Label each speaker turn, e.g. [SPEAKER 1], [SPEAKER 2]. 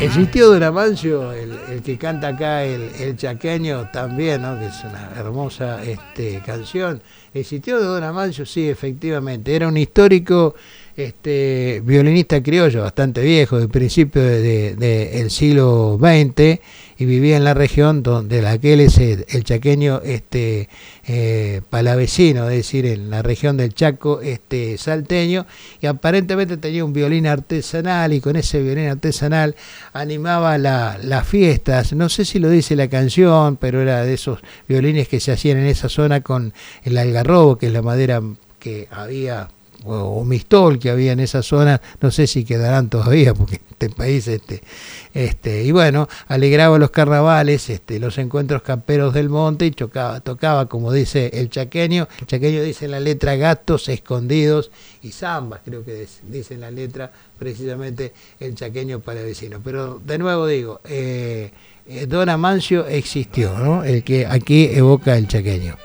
[SPEAKER 1] Existió Don Amancio, el que canta acá el chaqueño también, ¿no? Que es una hermosa canción. Existió Don Amancio, sí, efectivamente. Era un histórico violinista criollo, bastante viejo, de principio del siglo XX, y vivía en la región de la que él es el chaqueño palavecino, es decir, en la región del Chaco salteño, y aparentemente tenía un violín artesanal, y con ese violín artesanal animaba las fiestas. No sé si lo dice la canción, pero era de esos violines que se hacían en esa zona con el algarrobo, que es la madera que había, o mistol que había en esa zona. No sé si quedarán todavía, porque este país y bueno, alegraba los carnavales, los encuentros camperos del monte, y tocaba, como dice el chaqueño dice en la letra, gatos escondidos y zambas, creo que dice en la letra precisamente el chaqueño palavecino. Pero de nuevo digo, Don Amancio existió, ¿no? El que aquí evoca el chaqueño.